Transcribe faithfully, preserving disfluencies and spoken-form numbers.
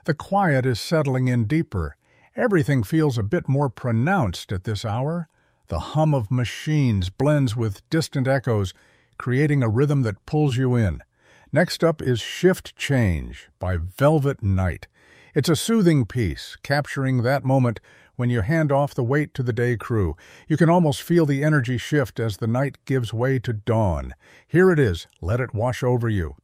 The quiet is settling in deeper. Everything feels a bit more pronounced at this hour. The hum of machines blends with distant echoes, creating a rhythm that pulls you in. Next up is Shift Change by Velvet Night. It's a soothing piece, capturing that moment when you hand off the weight to the day crew. You can almost feel the energy shift as the night gives way to dawn. Here it is, let it wash over you.